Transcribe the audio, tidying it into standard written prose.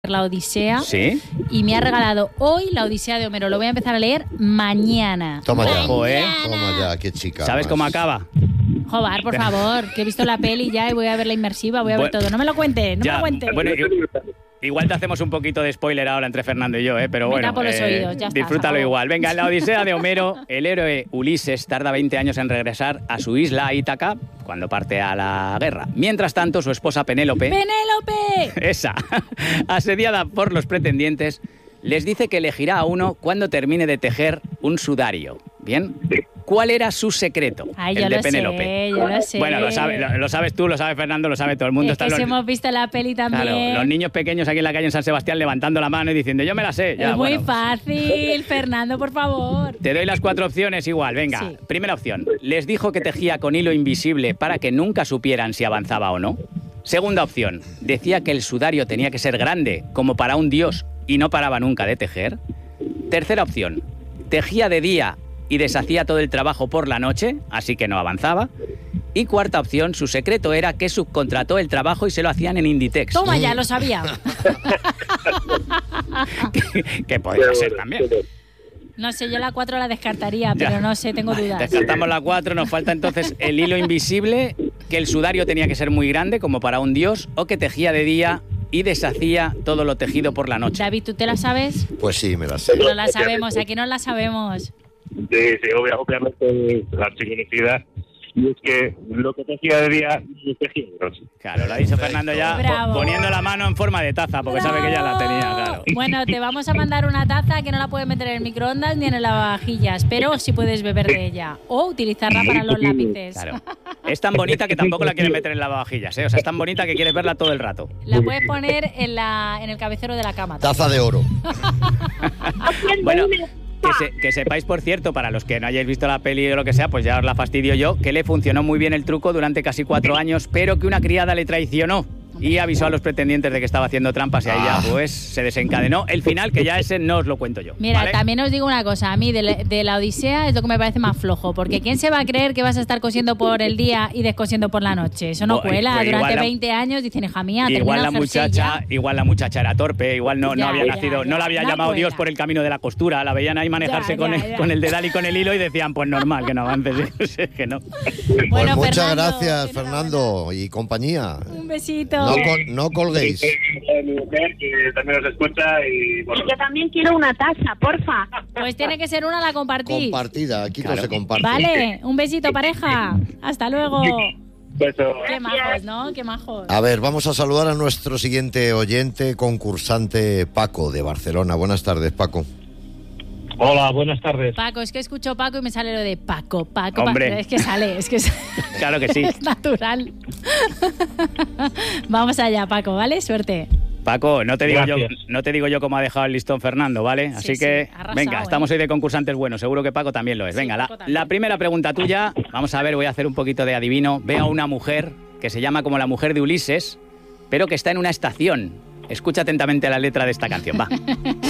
La Odisea. ¿Sí? Y me ha regalado hoy La Odisea de Homero. Lo voy a empezar a leer mañana. Toma ya. Ojo, Toma ya, qué chica. ¿Sabes cómo acaba? Joder, por favor, que he visto la peli ya y voy a ver la inmersiva, voy a ver todo. No me lo cuente, no me lo cuente. Bueno, igual te hacemos un poquito de spoiler ahora entre Fernando y yo, pero me bueno. tapo los oídos, ya está, disfrútalo igual. Venga, en La Odisea de Homero, el héroe Ulises tarda 20 años en regresar a su isla Ítaca cuando parte a la guerra. Mientras tanto, su esposa Penélope... ¡Penélope! Esa, asediada por los pretendientes, les dice que elegirá a uno cuando termine de tejer un sudario. ¿Bien? ¿Cuál era su secreto? Ay, el yo de lo Penélope. sé, yo lo sé. Bueno, lo sabes tú, lo sabe Fernando, lo sabe todo el mundo. Es que si hemos visto la peli también. Claro, los niños pequeños aquí en la calle en San Sebastián levantando la mano y diciendo, yo me la sé. Ya, es muy fácil, Fernando, por favor. Te doy las 4 opciones igual, venga. Sí. Primera opción, les dijo que tejía con hilo invisible para que nunca supieran si avanzaba o no. Segunda opción, decía que el sudario tenía que ser grande, como para un dios, y no paraba nunca de tejer. Tercera opción, tejía de día y deshacía todo el trabajo por la noche, así que no avanzaba. Y cuarta opción, su secreto era que subcontrató el trabajo y se lo hacían en Inditex. Toma ya, lo sabía. que podría ser también. No sé, yo la 4 la descartaría, pero no sé, tengo dudas. Descartamos la 4, nos falta entonces el hilo invisible, que el sudario tenía que ser muy grande, como para un dios, o que tejía de día y deshacía todo lo tejido por la noche. David, ¿tú te la sabes? Pues sí, me la sé. No la sabemos, aquí no la sabemos. Sí, obviamente la archiconocida. Y es que lo que tejía de día, lo tejía de noche. Claro, lo ha dicho Fernando ya poniendo la mano en forma de taza, porque sabe que ya la tenía, claro. Bueno, te vamos a mandar una taza que no la puedes meter en el microondas ni en el lavavajillas, pero sí puedes beber de ella o utilizarla para los lápices. Claro. Es tan bonita que tampoco la quieres meter en el lavavajillas, ¿eh? O sea, es tan bonita que quieres verla todo el rato. La puedes poner en el cabecero de la cama. Taza de oro. Bueno, que sepáis, por cierto, para los que no hayáis visto la peli o lo que sea, pues ya os la fastidio yo, que le funcionó muy bien el truco durante casi 4 años, pero que una criada le traicionó y avisó a los pretendientes de que estaba haciendo trampas y ahí ya pues se desencadenó el final, que ya ese no os lo cuento yo. Mira, ¿vale? También os digo una cosa, a mí de la Odisea es lo que me parece más flojo, porque ¿quién se va a creer que vas a estar cosiendo por el día y descosiendo por la noche? Eso no cuela, pues durante 20 años dicen, hija mía, igual la muchacha era torpe, igual no había nacido, no la había llamado Dios por el camino de la costura, la veían ahí manejarse con el dedal y con el hilo y decían, pues normal, que no avances, es que no. Bueno, pues muchas Fernando, gracias, Fernando, y compañía. Un besito. No colguéis. Mi mujer, que también nos escucha y... Bueno. Y yo también quiero una taza, porfa. Pues tiene que ser una, la compartís. Compartida, aquí todo se comparte. Vale, un besito, pareja. Hasta luego. Beso. Qué majos, ¿no? Qué majos. A ver, vamos a saludar a nuestro siguiente oyente, concursante Paco, de Barcelona. Buenas tardes, Paco. Hola, buenas tardes. Paco, es que escucho Paco y me sale lo de Paco. Hombre. Es que sale. Claro que sí. Es natural. Vamos allá, Paco, ¿vale? Suerte. Paco, no te digo yo cómo ha dejado el listón Fernando, ¿vale? Así que, arrasado, venga, estamos hoy de concursantes buenos, seguro que Paco también lo es. Venga, la primera pregunta tuya, vamos a ver, voy a hacer un poquito de adivino. Ve a una mujer que se llama como la mujer de Ulises, pero que está en una estación. Escucha atentamente la letra de esta canción, va.